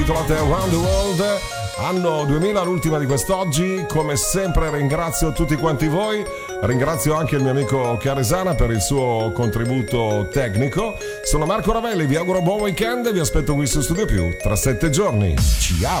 Titolate Around the World, anno 2000, l'ultima di quest'oggi. Come sempre ringrazio tutti quanti voi, ringrazio anche il mio amico Chiaresana per il suo contributo tecnico. Sono Marco Ravelli, vi auguro buon weekend e vi aspetto qui su Studio Più tra 7 giorni. Ciao!